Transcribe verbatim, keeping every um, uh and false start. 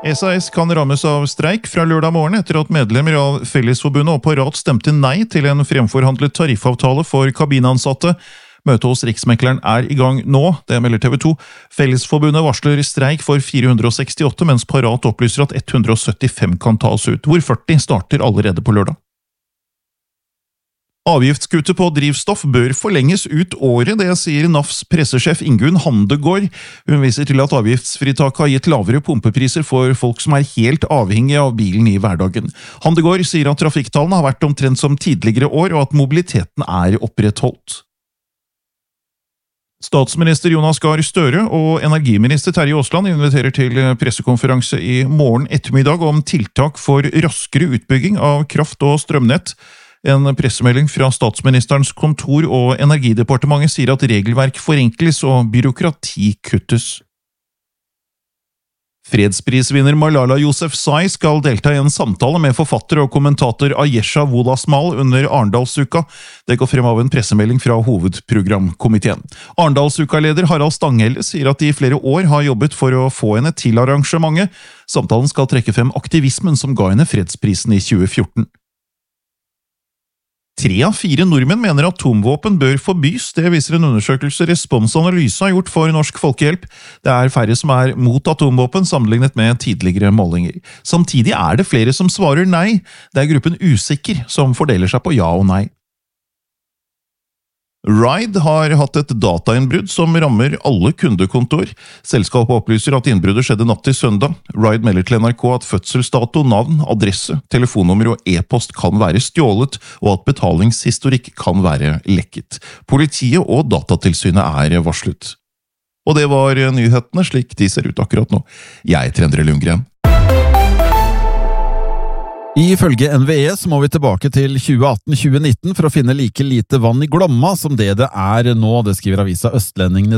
SAS kan rammes av streik fra lørdag morgen etter at medlemmer av Fellesforbundet og Parat stemte nei til en fremforhandlet tariffavtale for kabinansatte. Møtet hos Riksmekleren er i gang nå, det melder T V to. Fellesforbundet varsler streik for fire hundre og sekstiåtte, mens Parat opplyser at ett hundre og syttifem kan tas ut, hvor førti starter allerede på lørdag. Avgiftskuttet på drivstoff bør forlenges ut året, det sier N A Fs pressesjef Ingunn Handegård. Hun viser til at avgiftsfritaket har gitt lavere pumpepriser for folk som er helt avhengige av bilen i hverdagen. Handegård sier at trafikktallene har vært omtrent som tidligere år, og at mobiliteten er opprettholdt. Statsminister Jonas Gahr Støre og energiminister Terje Aasland inviterer til pressekonferanse i morgen ettermiddag om tiltak for raskere utbygging av kraft- og strømnett. En pressemelding fra statsministerens kontor og Energidepartementet sier at regelverk forenkles og byråkrati kuttes. Fredsprisvinner Malala Yousafzai skal delta i en samtale med forfatter og kommentator Ayesha Wolasmal under Arendalsuka. Det går frem av en pressemelding fra hovedprogramkomiteen. Arendalsuka-leder Harald Stanghelle sier at de i flere år har jobbet for å få henne til arrangementet. Samtalen skal trekke frem aktivismen som ga henne fredsprisen i tjue fjorten. Tre av fire nordmenn mener atomvåpen bør forbys, det viser en undersøkelse Respons Analyse har gjort for Norsk Folkehjelp. Det er færre som er mot atomvåpen sammenlignet med tidligere målinger. Samtidig er det flere som svarer nei. Det er gruppen usikker som fordeler seg på ja og nei. Ride har hatt et datainnbrudd som rammer alle kundekontor. Selskapet opplyser at innbruddet skjedde natt til søndag. Ride melder til N R K at fødselsdato, navn, adresse, telefonnummer og e-post kan være stjålet, og at betalingshistorikk kan være lekket. Politiet og Datatilsynet er varslet. Og det var nyhetene slik de ser ut akkurat nå. Jeg heter Endre Lundgren. Ifølge N V E så må vi tilbake til tjue atten til tjue nitten for å finne like lite vann i Glomma som det det er nå, det skriver avisa Østlendingen.